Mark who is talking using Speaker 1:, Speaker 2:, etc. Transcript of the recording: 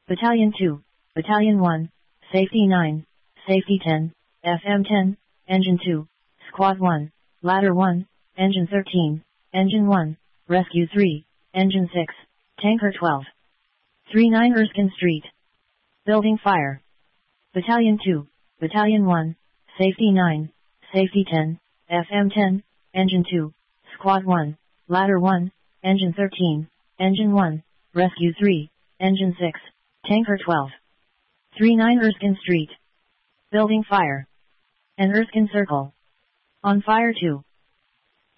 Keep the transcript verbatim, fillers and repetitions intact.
Speaker 1: Battalion two, Battalion one, Safety nine, Safety ten, F M ten, Engine two, Squad one, Ladder one, Engine thirteen, Engine one, Rescue three, Engine six, Tanker twelve. thirty-nine Erskine Street. Building fire. Battalion two, Battalion one, Safety nine, Safety ten, F M ten, Engine two, Squad one, Ladder one, Engine thirteen, Engine one, Rescue three, Engine six, Tanker twelve. thirty-nine Erskine Street. Building fire. An Erskine Circle. On fire two.